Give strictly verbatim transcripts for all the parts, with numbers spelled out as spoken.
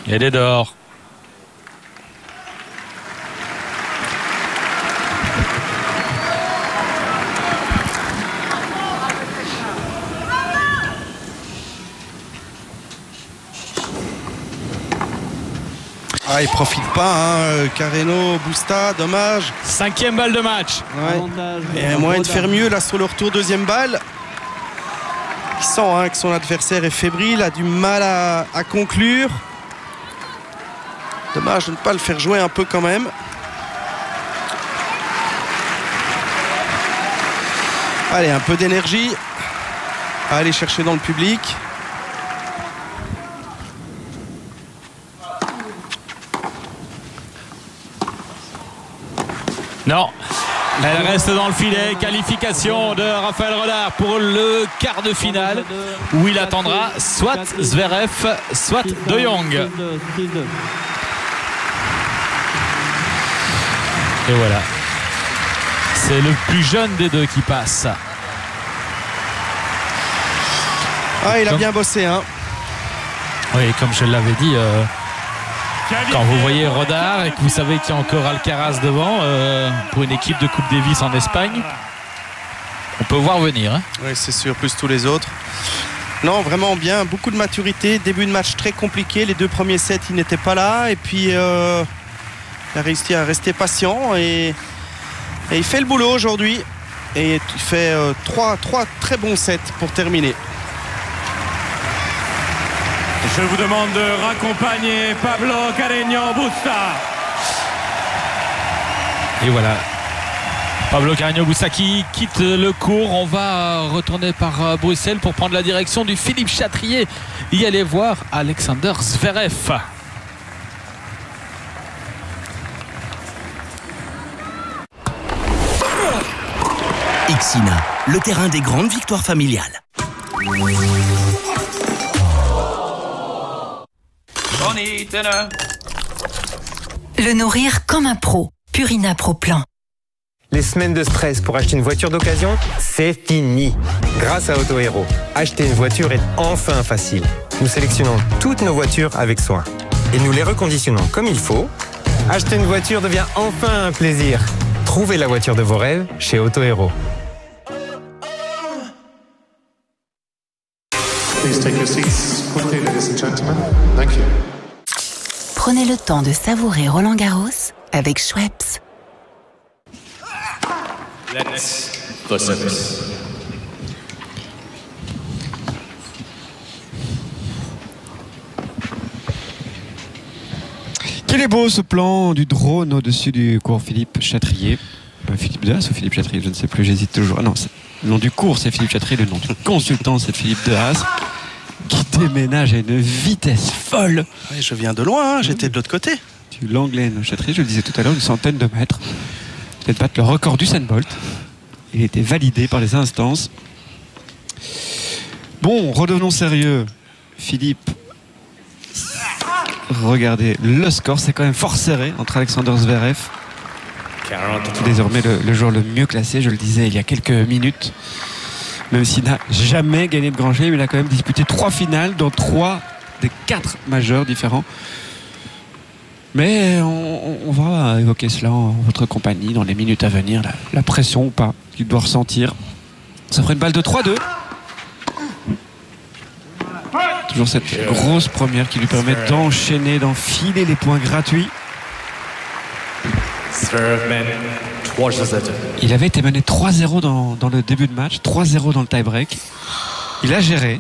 Et elle est dehors. Ah, il profite pas, hein. Carreno, Busta, dommage. Cinquième balle de match. Ouais. Il y a moyen de faire mieux là sur le retour, deuxième balle. Il sent hein, que son adversaire est fébrile, a du mal à, à conclure. Dommage de ne pas le faire jouer un peu quand même. Allez, un peu d'énergie à aller chercher dans le public. Non, elle reste dans le filet. Qualification de Raphaël Rodar pour le quart de finale où il attendra soit Zverev, soit De Jong. Et voilà, c'est le plus jeune des deux qui passe. Ah, il a bien bossé, hein. Oui, comme je l'avais dit, euh, quand vous voyez Rodar et que vous savez qu'il y a encore Alcaraz devant, euh, pour une équipe de Coupe Davis en Espagne, on peut voir venir. Hein. Oui, c'est sûr, plus tous les autres. Non, vraiment bien, beaucoup de maturité. Début de match très compliqué. Les deux premiers sets, il n'était pas là. Et puis, euh, il a réussi à rester patient. Et, et il fait le boulot aujourd'hui. Et il fait euh, trois, trois très bons sets pour terminer. Je vous demande de raccompagner Pablo Carreño Busta. Et voilà, Pablo Carreño Busta qui quitte le court. On va retourner par Bruxelles pour prendre la direction du Philippe Chatrier. Y aller voir Alexander Zverev. Ixina, le terrain des grandes victoires familiales. Le nourrir comme un pro. Purina Pro Plan. Les semaines de stress pour acheter une voiture d'occasion, c'est fini. Grâce à Auto Hero, acheter une voiture est enfin facile. Nous sélectionnons toutes nos voitures avec soin. Et nous les reconditionnons comme il faut. Acheter une voiture devient enfin un plaisir. Trouvez la voiture de vos rêves chez Auto Hero. Please take your seats quickly, ladies and gentlemen. Thank you. Prenez le temps de savourer Roland Garros avec Schweppes. Let's go service. Quel est beau ce plan du drone au-dessus du cours Philippe Chatrier. Euh, Philippe Dehaas ou Philippe Chatrier, je ne sais plus, j'hésite toujours. Ah non, le nom du cours c'est Philippe Chatrier, le nom du consultant c'est Philippe Dehaas, qui déménage à une vitesse folle. Ouais, je viens de loin, hein, j'étais de l'autre côté. Du Langlaine Chatrier, je le disais tout à l'heure, une centaine de mètres. Peut-être battre le record du Bolt. Il était validé par les instances. Bon, redevenons sérieux. Philippe, regardez le score, c'est quand même fort serré entre Alexander Zverev, qui est désormais le, le joueur le mieux classé, je le disais il y a quelques minutes. Même s'il n'a jamais gagné de Grand Chelem, il a quand même disputé trois finales, dont trois des quatre majeurs différents. Mais on, on va évoquer cela en votre compagnie dans les minutes à venir. La, la pression ou pas qu'il doit ressentir. Ça ferait une balle de trois deux. Toujours cette grosse première qui lui permet d'enchaîner, d'enfiler les points gratuits. Il avait été mené trois zéro dans, dans le début de match, trois zéro dans le tie-break. Il a géré.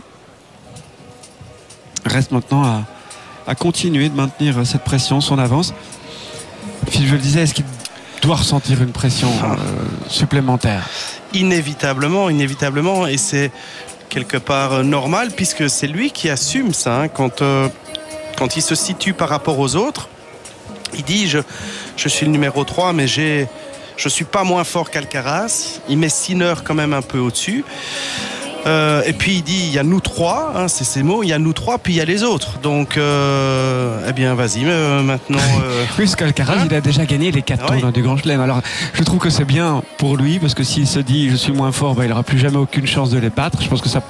Reste maintenant à, à continuer de maintenir cette pression, son avance. Philippe, je le disais, est-ce qu'il doit ressentir une pression euh, supplémentaire? Inévitablement, inévitablement. Et c'est quelque part normal puisque c'est lui qui assume ça. Hein, quand, euh, quand il se situe par rapport aux autres, il dit je, je suis le numéro trois, mais j'ai, je ne suis pas moins fort qu'Alcaraz. Il met Sinner quand même un peu au-dessus. Euh, et puis il dit il y a nous trois, hein, c'est ces mots, il y a nous trois, puis il y a les autres. Donc, euh, eh bien, vas-y, euh, maintenant. Euh... Plus qu'Alcaraz, hein, il a déjà gagné les quatre tours, oui, du Grand Chelem. Alors, je trouve que c'est bien pour lui, parce que s'il se dit je suis moins fort, bah, il n'aura plus jamais aucune chance de les battre. Je pense que ça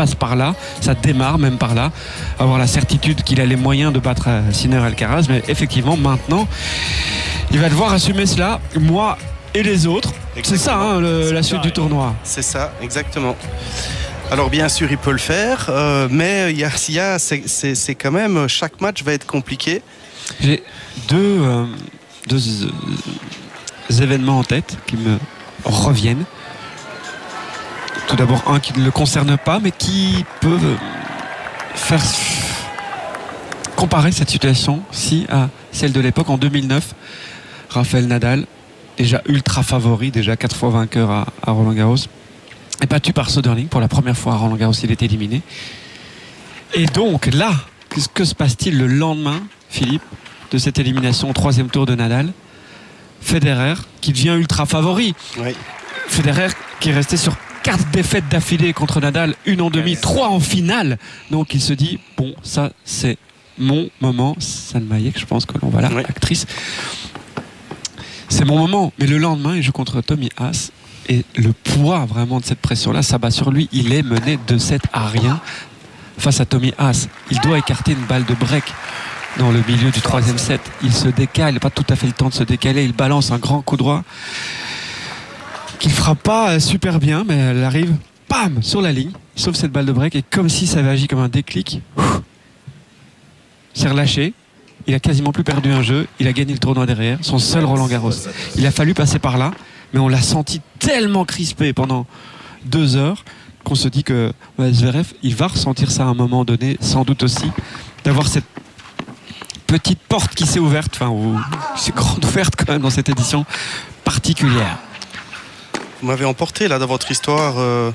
passe par là, ça démarre même par là, avoir la certitude qu'il a les moyens de battre Sinner Alcaraz, mais effectivement maintenant il va devoir assumer cela, moi et les autres. C'est ça hein, le, la suite du tournoi. C'est ça, exactement. Alors bien sûr il peut le faire, euh, mais y a, y a, c'est, c'est, c'est quand même, chaque match va être compliqué. J'ai deux, euh, deux euh, événements en tête qui me reviennent. Tout d'abord un qui ne le concerne pas, mais qui peut faire comparer cette situation-ci à celle de l'époque en deux mille neuf. Rafael Nadal, déjà ultra favori, déjà quatre fois vainqueur à, à Roland-Garros, est battu par Söderling pour la première fois à Roland-Garros, il est éliminé. Et donc là, que, que se passe-t-il le lendemain, Philippe, de cette élimination au troisième tour de Nadal? Federer qui devient ultra favori. Oui. Federer qui est resté sur quatre défaites d'affilée contre Nadal, une en demi, trois en finale. Donc il se dit bon, ça c'est mon moment. Salma Hayek, je pense que l'on va là, oui. Actrice. C'est mon moment. Mais le lendemain, il joue contre Tommy Haas. Et le poids vraiment de cette pression-là s'abat sur lui. Il est mené de sept à rien face à Tommy Haas. Il doit écarter une balle de break dans le milieu du troisième set. Il se décale, il n'a pas tout à fait le temps de se décaler. Il balance un grand coup droit qu'il ne frappe pas super bien, mais elle arrive, bam, sur la ligne. Il sauve cette balle de break et comme si ça avait agi comme un déclic, il s'est relâché. Il a quasiment plus perdu un jeu. Il a gagné le tournoi derrière, son seul Roland-Garros. Il a fallu passer par là, mais on l'a senti tellement crispé pendant deux heures qu'on se dit que ouais, Zverev, il va ressentir ça à un moment donné, sans doute aussi, d'avoir cette petite porte qui s'est ouverte, enfin, ou c'est grande ouverte quand même dans cette édition particulière. Vous m'avez emporté là dans votre histoire. Euh...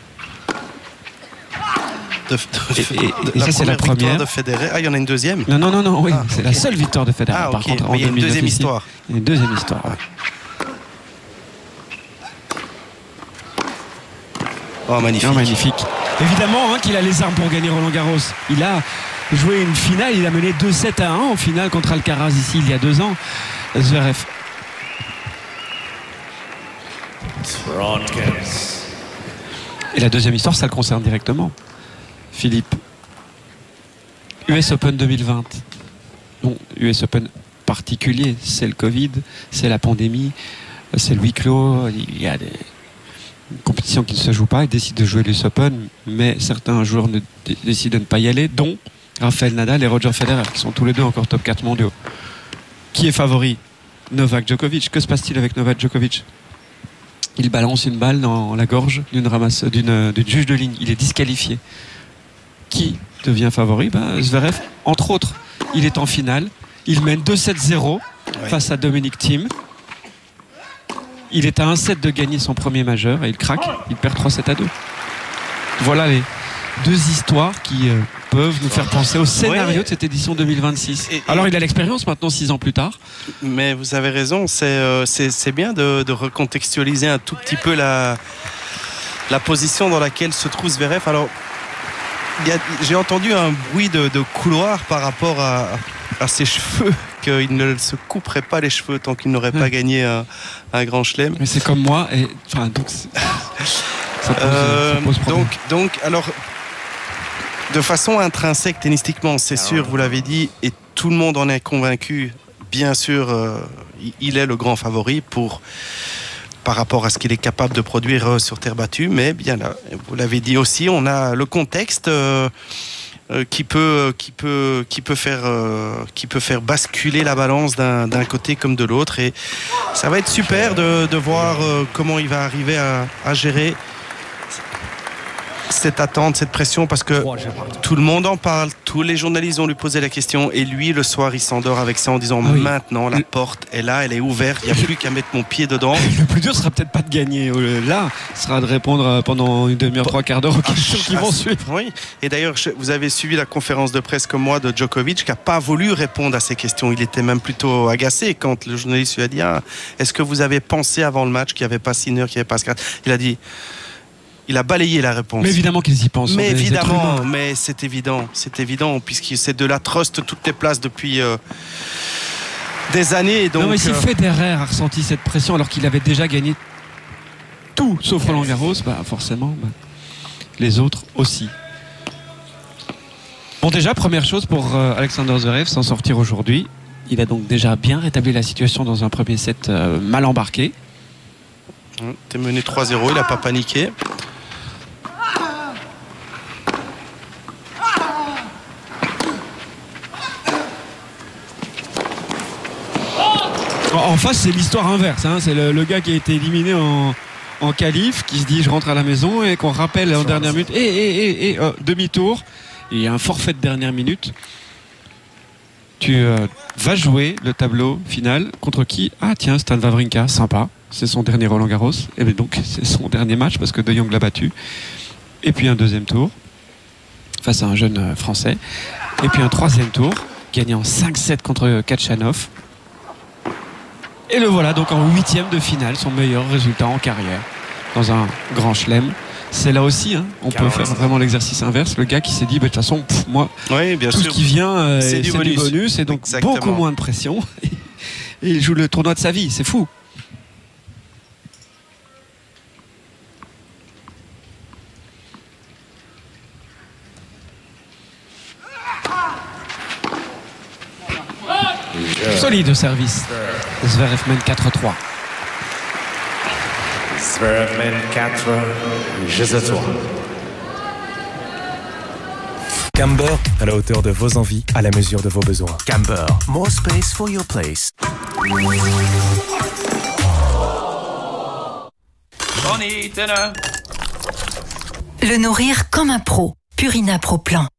De, de, et, et, de, et la ça c'est la première de Federer. Ah, il y en a une deuxième. Non non non non oui, ah, c'est okay. La seule victoire de Federer. Ah, par okay. contre en il y a une deuxième ici, histoire. Il y a une deuxième histoire. Ouais. Oh magnifique. Non, magnifique. Évidemment hein, qu'il a les armes pour gagner Roland-Garros. Il a joué une finale, il a mené deux sept à un en finale contre Alcaraz ici il y a deux ans. Zverev. Et la deuxième histoire, ça le concerne directement. Philippe. U S Open deux mille vingt. Bon, U S Open particulier, c'est le Covid, c'est la pandémie, c'est le huis clos, il y a des compétitions qui ne se jouent pas, ils décident de jouer l'U S Open, mais certains joueurs ne, décident de ne pas y aller, dont Rafael Nadal et Roger Federer, qui sont tous les deux encore top quatre mondiaux. Qui est favori? Novak Djokovic. Que se passe-t-il avec Novak Djokovic? Il balance une balle dans la gorge d'une ramasse, d'une, d'une juge de ligne. Il est disqualifié. Qui devient favori? Ben, Zverev, entre autres. Il est en finale. Il mène deux sept zéro ouais. face à Dominic Thiem. Il est à un set de gagner son premier majeur et il craque. Il perd trois sept à deux. Voilà les deux histoires qui euh, peuvent nous faire penser au scénario ouais. de cette édition deux mille vingt-six. Et, et Alors il a l'expérience maintenant six ans plus tard. Mais vous avez raison, c'est, euh, c'est, c'est bien de, de recontextualiser un tout petit peu la, la position dans laquelle se trouve Zverev. Alors il y a, j'ai entendu un bruit de, de couloir par rapport à, à ses cheveux, qu'il ne se couperait pas les cheveux tant qu'il n'aurait ouais. pas gagné un, un grand chelem. Mais c'est comme moi et enfin donc c'est, ça pose, euh, ça pose problème. donc donc alors de façon intrinsèque, tennistiquement, c'est sûr, vous l'avez dit, et tout le monde en est convaincu. Bien sûr, euh, il est le grand favori pour, par rapport à ce qu'il est capable de produire sur terre battue. Mais bien là, vous l'avez dit aussi, on a le contexte euh, euh, qui peut, qui peut, qui peut faire, euh, qui peut faire basculer la balance d'un, d'un côté comme de l'autre. Et ça va être super de, de voir euh, comment il va arriver à, à gérer cette attente, cette pression, parce que tout le monde en parle, tous les journalistes ont lui posé la question et lui le soir il s'endort avec ça en disant ah oui. maintenant la porte est là, elle est ouverte, il n'y a plus qu'à mettre mon pied dedans. Le plus dur sera peut-être pas de gagner, là sera de répondre pendant une demi-heure, trois quarts d'heure aux questions qui vont suivre. Oui, et d'ailleurs vous avez suivi la conférence de presse comme moi de Djokovic qui n'a pas voulu répondre à ces questions, il était même plutôt agacé quand le journaliste lui a dit ah, est-ce que vous avez pensé avant le match qu'il n'y avait pas Sinner, qu'il n'y avait pas Scrat? Il a dit il a balayé la réponse. Mais évidemment qu'ils y pensent. Mais évidemment, mais c'est évident, c'est évident, puisque c'est de la trust toutes les places depuis euh, des années. Donc, non, mais si euh... Federer a ressenti cette pression alors qu'il avait déjà gagné tout sauf Roland Garros, bah forcément, bah, les autres aussi. Bon, déjà, première chose pour euh, Alexander Zverev, s'en sortir aujourd'hui. Il a donc déjà bien rétabli la situation dans un premier set euh, mal embarqué. T'es mené trois zéro, il n'a pas paniqué. En face, c'est l'histoire inverse. Hein. C'est le, le gars qui a été éliminé en, en qualif, qui se dit je rentre à la maison et qu'on rappelle en dernière minute. Et, et, et, et demi-tour. Il y a un forfait de dernière minute. Tu euh, vas jouer le tableau final contre qui? Ah tiens, Stan Wawrinka, sympa. C'est son dernier Roland Garros. Et bien donc c'est son dernier match parce que De Jong l'a battu. Et puis un deuxième tour face à un jeune euh, français. Et puis un troisième tour gagnant cinq sept contre Kachanov. Et le voilà donc en huitième de finale, son meilleur résultat en carrière dans un grand chelem. C'est là aussi, hein, on Carrément. peut faire vraiment l'exercice inverse. Le gars qui s'est dit, bah, de toute façon, pff, moi, oui, bien tout sûr. ce qui vient, euh, c'est, du, c'est bonus. du bonus, et donc Exactement. beaucoup moins de pression. Et il joue le tournoi de sa vie, c'est fou. Solide service. Zverev mène quatre trois. Zverev mène quatre, jeu à trois. Camber, à la hauteur de vos envies, à la mesure de vos besoins. Camber, more space for your place. Le nourrir comme un pro. Purina Pro Plan.